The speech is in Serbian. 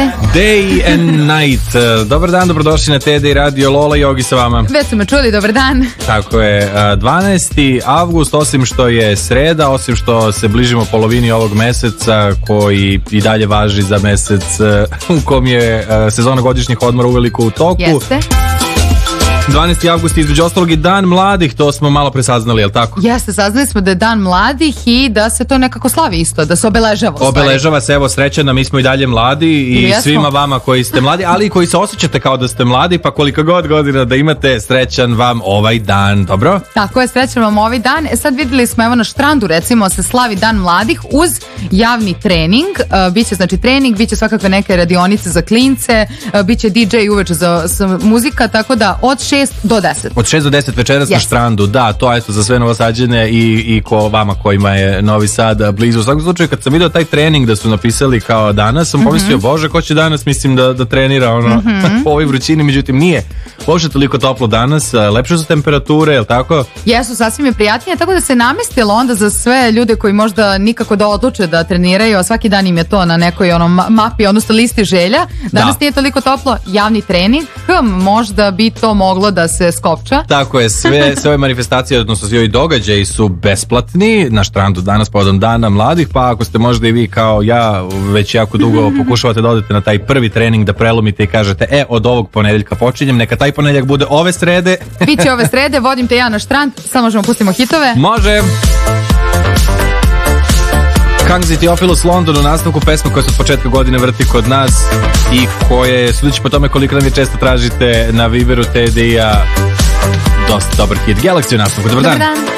Day and Night. Dobar dan, dobrodošli na TD Radio. Lola i Jogi sa vama. Već su me čuli, dobar dan. Tako je, 12. avgust, osim što je sreda, osim što se bližimo polovini ovog meseca koji i dalje važi za mesec u kom je sezona godišnjih odmora uveliko u toku. Jeste. 12. avgust između ostalog i Dan mladih, to smo malo presaznali, jel tako? Jeste, saznali smo da je Dan mladih i da se to nekako slavi isto, da se obeležava. Obeležava se, evo srećana, mi smo i dalje mladi i svima vama koji ste mladi, ali i koji se osjećate kao da ste mladi, pa koliko god godina da imate, srećan vam ovaj dan, dobro? Tako je, srećan vam ovaj dan. Sad vidjeli smo, evo na Štrandu recimo se slavi Dan mladih uz javni trening, biće znači trening, biće svakakve neke radionice za klince, biće DJ uveče za muzika, tako da od 6 do 10. Od 6 do 10 večeras na Štrandu, da, to je za sve Novosađane i ko vama kojima je Novi Sad blizu. U svakom slučaju, kad sam vidio taj trening da su napisali kao danas, sam pomislio, bože, ko će danas, mislim, da trenira po ovoj vrućini, međutim nije. Uopšte toliko toplo danas, lepše su temperature, je li tako? Jesu, sasvim je prijatnije, tako da se namestilo onda za sve ljude koji možda nikako da odluče da treniraju, a svaki dan im je to na nekoj mapi, odnosno listi želja. Danas nije toliko toplo, javni trening, možda bi to moglo da se skopča. Tako je, sve ove manifestacije, odnosno svi ovi događaji su besplatni na Štrandu danas povodom Dana mladih, pa ako ste možda i vi kao ja već jako dugo pokušavate da odete na taj prvi trening, da prelomite i kažete, od ovog ponedeljka počinjem, neka taj ponedeljak bude ove srede. Biće ove srede, vodim te ja na Štrand, samo možemo pustimo hitove. Može! Kangzi Theophilus London u nastavku pesma koja se od početka godine vrti kod nas i koje, sudeći po tome koliko nam je često tražite na Viberu TDI-a, dosta dobar hit. Galaxy u nastavku, dobar dan.